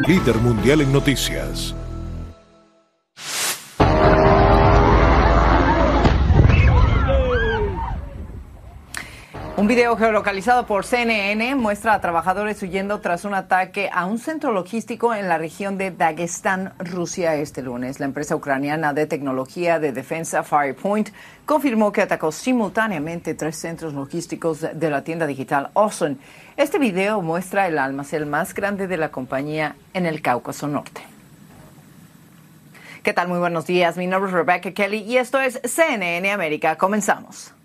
Líder mundial en noticias. Un video geolocalizado por CNN muestra a trabajadores huyendo tras un ataque a un centro logístico en la región de Dagestán, Rusia, este lunes. La empresa ucraniana de tecnología de defensa Firepoint confirmó que atacó simultáneamente 3 centros logísticos de la tienda digital Ozon. Este video muestra el almacén más grande de la compañía en el Cáucaso Norte. ¿Qué tal? Muy buenos días. Mi nombre es Rebecca Kelly y esto es CNN América. Comenzamos.